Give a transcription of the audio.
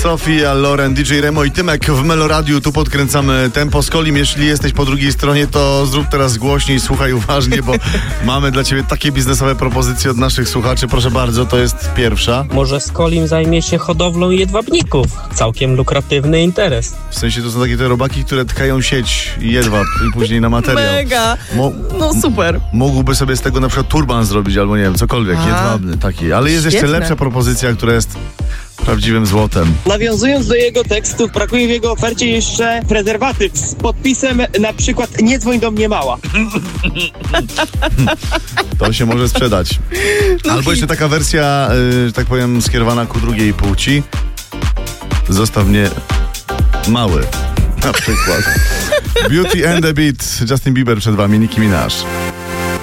Sofia, Loren, DJ Remo i Tymek w Meloradiu. Tu podkręcamy tempo. Skolim, jeśli jesteś po drugiej stronie, to zrób teraz głośniej, słuchaj uważnie, bo mamy dla ciebie takie biznesowe propozycje od naszych słuchaczy. Proszę bardzo, to jest pierwsza. Może Skolim zajmie się hodowlą jedwabników. Całkiem lukratywny interes. W sensie to są takie te robaki, które tkają sieć i jedwab i później na materiał. Mega! No super. Mógłby sobie z tego na przykład turban zrobić albo nie wiem, cokolwiek, jedwabny taki. Ale jest jeszcze Świetne. lepsza propozycja, która jest prawdziwym złotem. Nawiązując do jego tekstów, brakuje w jego ofercie jeszcze prezerwatyw z podpisem na przykład "Nie dzwoń do mnie mała". To się może sprzedać. Albo jeszcze taka wersja, że tak powiem, skierowana ku drugiej płci. Zostaw mnie mały. Na przykład. Beauty and the Beat. Justin Bieber przed wami, Nicki Minaj.